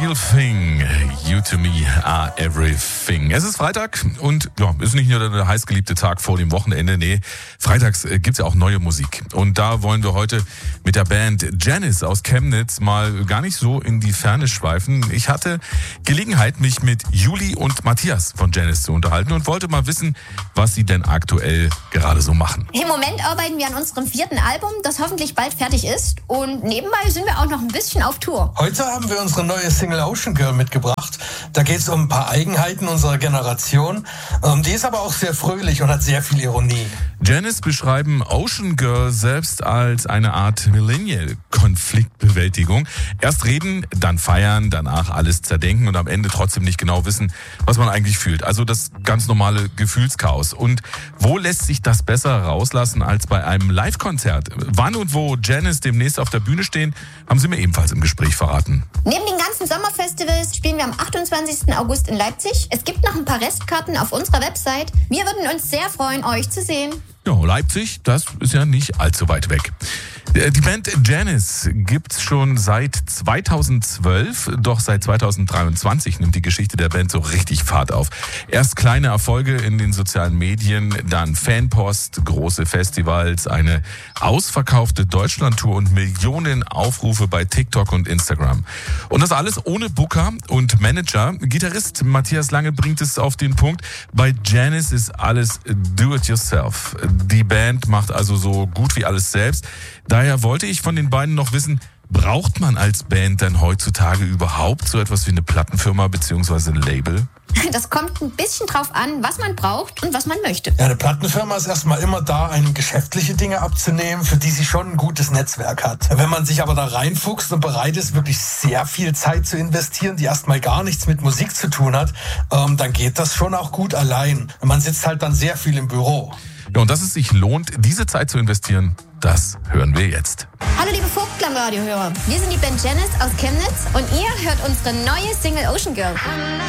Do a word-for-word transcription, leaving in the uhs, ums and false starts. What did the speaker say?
Real Thing, You to Me are Everything. Es ist Freitag und ja, ist nicht nur der heißgeliebte Tag vor dem Wochenende. Nee, freitags gibt's ja auch neue Musik. Und da wollen wir heute mit der Band Janice aus Chemnitz mal gar nicht so in die Ferne schweifen. Ich hatte Gelegenheit, mich mit Juli und Matthias von Janice zu unterhalten und wollte mal wissen, was sie denn aktuell gerade so machen. Im Moment arbeiten wir an unserem vierten Album, das hoffentlich bald fertig ist. Und nebenbei sind wir auch noch ein bisschen auf Tour. Heute haben wir unsere neue Single Ocean Girl mitgebracht. Da geht es um ein paar Eigenheiten unserer Generation. Ähm, die ist aber auch sehr fröhlich und hat sehr viel Ironie. Janice beschreiben Ocean Girl selbst als eine Art Millennial-Konfliktbewältigung. Erst reden, dann feiern, danach alles zerdenken und am Ende trotzdem nicht genau wissen, was man eigentlich fühlt. Also das ganz normale Gefühlschaos. Und wo lässt sich das besser rauslassen als bei einem Live-Konzert? Wann und wo Janice demnächst auf der Bühne stehen, haben sie mir ebenfalls im Gespräch verraten. Neben den ganzen Sommerfestivals spielen wir am achtundzwanzigsten August in Leipzig. Es gibt noch ein paar Restkarten auf unserer Website. Wir würden uns sehr freuen, euch zu sehen. Ja, Leipzig, das ist ja nicht allzu weit weg. Die Band Janice gibt's schon seit zweitausendzwölf, doch seit zweitausenddreiundzwanzig nimmt die Geschichte der Band so richtig Fahrt auf. Erst kleine Erfolge in den sozialen Medien, dann Fanpost, große Festivals, eine ausverkaufte Deutschlandtour und Millionen Aufrufe bei TikTok und Instagram. Und das alles ohne Booker und Manager. Gitarrist Matthias Lange bringt es auf den Punkt, bei Janice ist alles do-it-yourself. Die Band macht also so gut wie alles selbst. Daher wollte ich von den beiden noch wissen, braucht man als Band denn heutzutage überhaupt so etwas wie eine Plattenfirma bzw. ein Label? Das kommt ein bisschen drauf an, was man braucht und was man möchte. Ja, eine Plattenfirma ist erstmal immer da, einem geschäftliche Dinge abzunehmen, für die sie schon ein gutes Netzwerk hat. Wenn man sich aber da reinfuchst und bereit ist, wirklich sehr viel Zeit zu investieren, die erstmal gar nichts mit Musik zu tun hat, ähm, dann geht das schon auch gut allein. Man sitzt halt dann sehr viel im Büro. Ja, und dass es sich lohnt, diese Zeit zu investieren, das hören wir jetzt. Hallo liebe Vogtklamm-Radiohörer, wir sind die Band Janice aus Chemnitz und ihr hört unsere neue Single Ocean Girl.